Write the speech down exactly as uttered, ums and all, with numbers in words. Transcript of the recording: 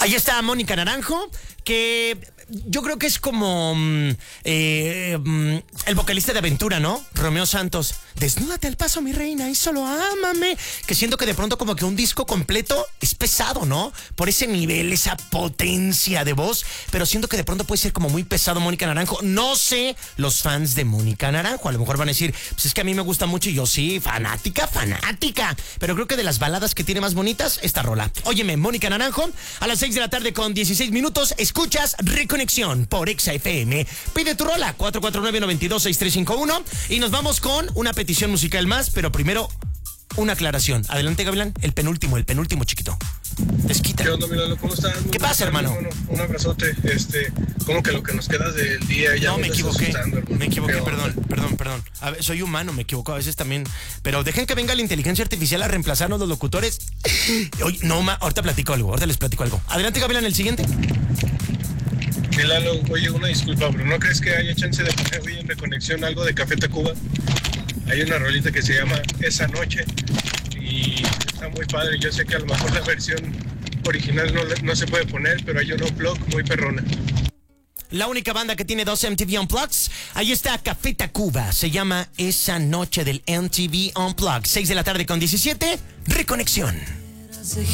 Ahí está Mónica Naranjo, que yo creo que es como eh, el vocalista de Aventura, ¿no? Romeo Santos. Desnúdate al paso, mi reina, y solo ámame. Que siento que de pronto como que un disco completo es pesado, ¿no? Por ese nivel, esa potencia de voz. Pero siento que de pronto puede ser como muy pesado Mónica Naranjo. No sé los fans de Mónica Naranjo. A lo mejor van a decir, pues es que a mí me gusta mucho y yo sí, fanática, fanática. Pero creo que de las baladas que tiene más bonitas, esta rola. Óyeme, Mónica Naranjo, a las seis de la tarde con dieciséis minutos, escuchas Reconexión por Exa F M. Pide tu rola, cuatro cuatro nueve, nueve dos, seis tres cinco uno. Y nos vamos con una petición musical más, pero primero una aclaración. Adelante, Gavilán, el penúltimo, el penúltimo, chiquito. Desquita. ¿Qué onda, Milano? ¿Cómo estás? ¿Qué pasa, hermano? hermano? Un abrazote. Este, como que lo que nos queda del día ya no, me equivoqué. Me equivoqué, ¿Qué perdón, onda? perdón, perdón. A ver, soy humano, me equivoco a veces también. Pero dejen que venga la inteligencia artificial a reemplazarnos los locutores. Oye, no, ma, ahorita platico algo, ahorita les platico algo. Adelante, Gavilán, el siguiente. Milano, oye, una disculpa, pero ¿no crees que haya chance de poner hoy en Reconexión algo de Café Tacuba? Hay una rolita que se llama Esa Noche y está muy padre. Yo sé que a lo mejor la versión original no, no se puede poner, pero hay un unplug muy perrona. La única banda que tiene dos M T V Unplugs. Ahí está Café Tacuba. Se llama Esa Noche del M T V Unplugged. seis de la tarde con diecisiete. Reconexión.